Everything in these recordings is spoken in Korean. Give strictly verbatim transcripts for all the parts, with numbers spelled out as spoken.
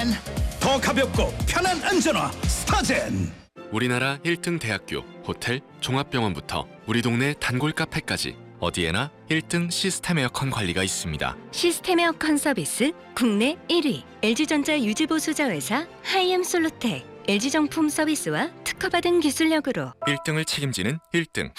더 가볍고 편한 안전화 스타젠. 우리나라 일 등 대학교, 호텔, 종합병원부터 우리 동네 단골 카페까지 어디에나 일 등 시스템 에어컨 관리가 있습니다. 시스템 에어컨 서비스 국내 일 위 엘지전자 유지보수자 회사 하이엠솔루텍. 엘지정품 서비스와 특허받은 기술력으로 일 등을 책임지는 일 등.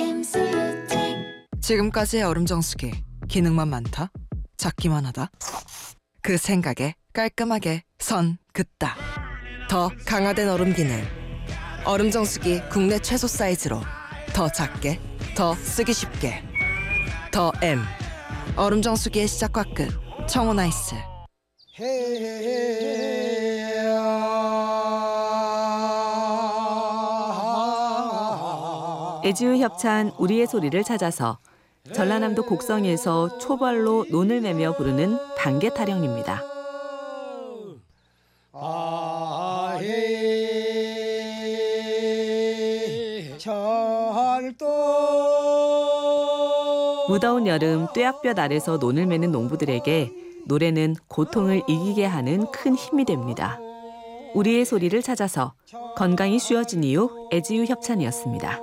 지금까지의 얼음 정수기 기능만 많다? 작기만 하다? 그 생각에 깔끔하게 선 긋다. 더 강화된 얼음 기능. 얼음 정수기 국내 최소 사이즈로 더 작게, 더 쓰기 쉽게. 더 M. 얼음 정수기의 시작과 끝. 청호나이스. 애지우 협찬 우리의 소리를 찾아서 전라남도 곡성에서 초벌로 논을 매며 부르는 단계 타령입니다. 무더운 여름 뙤약볕 아래서 논을 매는 농부들에게 노래는 고통을 이기게 하는 큰 힘이 됩니다. 우리의 소리를 찾아서 건강이 쉬워진 이유 애지우 협찬이었습니다.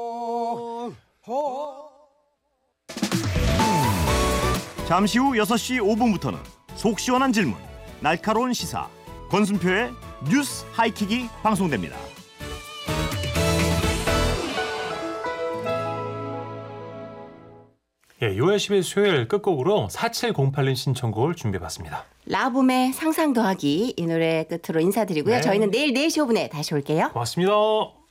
잠시 후 여섯 시 오 분부터는 속 시원한 질문, 날카로운 시사, 권순표의 뉴스 하이킥이 방송됩니다. 예, 유월 십일 수요일 끝곡으로 사칠공팔 님 신청곡을 준비해봤습니다. 라붐의 상상 더하기 이 노래 끝으로 인사드리고요. 네. 저희는 내일 네 시 오 분에 다시 올게요. 고맙습니다.